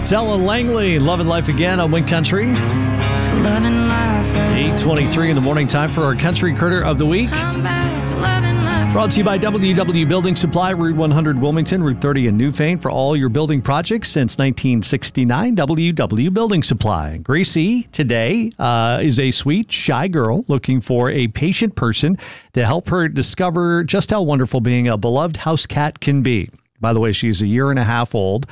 It's Ellen Langley, Lovin' Life Again on Wind Country. 8:23 in the morning, time for our Country Critter of the Week. Brought to you by WW Building Supply, Route 100 Wilmington, Route 30 in Newfane. For all your building projects since 1969, WW Building Supply. Gracie today is a sweet, shy girl looking for a patient person to help her discover just how wonderful being a beloved house cat can be. By the way, she's a year and a half old.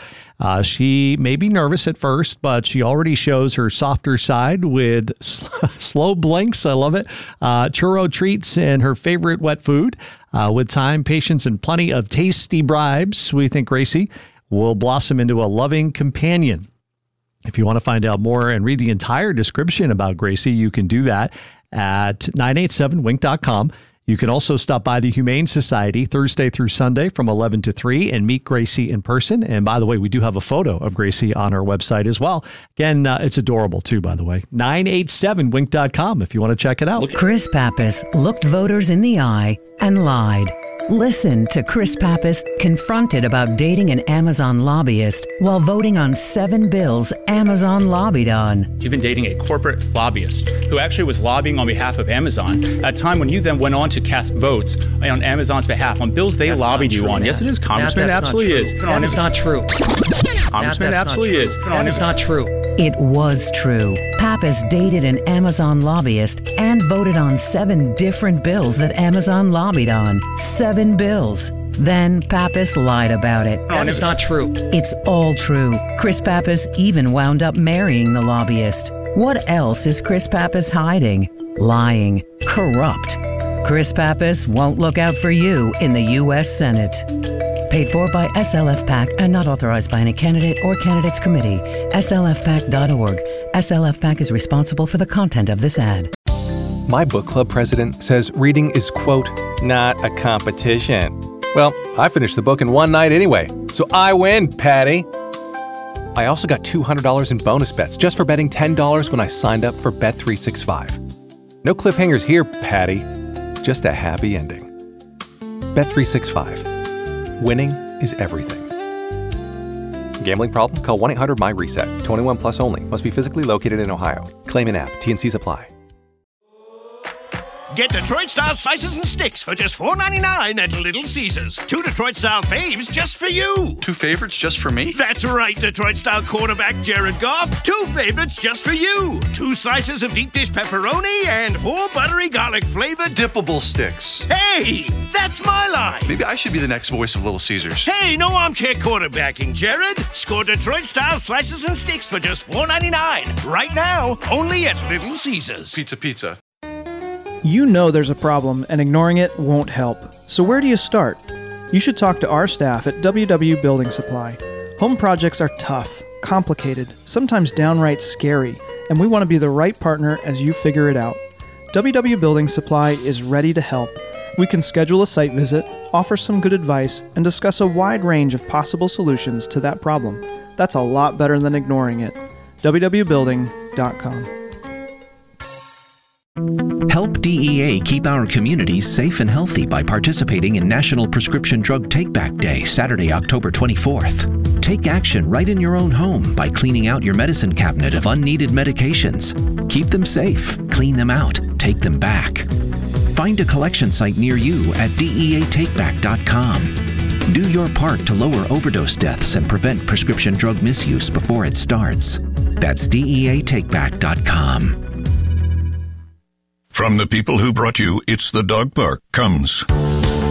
She may be nervous at first, but she already shows her softer side with slow blinks. I love it. Churro treats and her favorite wet food. With time, patience, and plenty of tasty bribes, we think Gracie will blossom into a loving companion. If you want to find out more and read the entire description about Gracie, you can do that at 987wink.com. You can also stop by the Humane Society Thursday through Sunday from 11 to 3 and meet Gracie in person. And by the way, we do have a photo of Gracie on our website as well. Again, it's adorable too, by the way. 987wink.com if you want to check it out. Chris Pappas looked voters in the eye and lied. Listen to Chris Pappas confronted about dating an Amazon lobbyist while voting on 7 bills Amazon lobbied on. You've been dating a corporate lobbyist who actually was lobbying on behalf of Amazon at a time when you then went on to cast votes on Amazon's behalf on bills they lobbied you on. Man. Yes, it is, Congressman. It absolutely is. That is not true. Congressman, it absolutely is. That is not true. It was true. Pappas dated an Amazon lobbyist and voted on 7 different bills that Amazon lobbied on. 7 bills. Then Pappas lied about it. That is not true. It's all true. Chris Pappas even wound up marrying the lobbyist. What else is Chris Pappas hiding? Lying. Corrupt. Chris Pappas won't look out for you in the U.S. Senate. Paid for by SLF PAC and not authorized by any candidate or candidates committee. SLFPAC.org. SLF PAC is responsible for the content of this ad. My book club president says reading is, quote, not a competition. Well, I finished the book in one night anyway, so I win, Patty. I also got $200 in bonus bets just for betting $10 when I signed up for Bet365. No cliffhangers here, Patty. Just a happy ending. Bet365. Winning is everything. Gambling problem? Call 1-800-MY-RESET. 21 plus only. Must be physically located in Ohio. Claim in app. T&Cs apply. Get Detroit-style slices and sticks for just $4.99 at Little Caesars. 2 Detroit-style faves just for you. 2 favorites just for me? That's right, Detroit-style quarterback Jared Goff. 2 favorites just for you. 2 slices of deep dish pepperoni and 4 buttery garlic-flavored dippable sticks. Hey, that's my line. Maybe I should be the next voice of Little Caesars. Hey, no armchair quarterbacking, Jared. Score Detroit-style slices and sticks for just $4.99. Right now, only at Little Caesars. Pizza. You know there's a problem, and ignoring it won't help. So where do you start? You should talk to our staff at WW Building Supply. Home projects are tough, complicated, sometimes downright scary, and we want to be the right partner as you figure it out. WW Building Supply is ready to help. We can schedule a site visit, offer some good advice, and discuss a wide range of possible solutions to that problem. That's a lot better than ignoring it. www.building.com. Help DEA keep our communities safe and healthy by participating in National Prescription Drug Take-Back Day, Saturday, October 24th. Take action right in your own home by cleaning out your medicine cabinet of unneeded medications. Keep them safe, clean them out, take them back. Find a collection site near you at DEATakeback.com. Do your part to lower overdose deaths and prevent prescription drug misuse before it starts. That's DEATakeback.com. From the people who brought you It's the Dog Park comes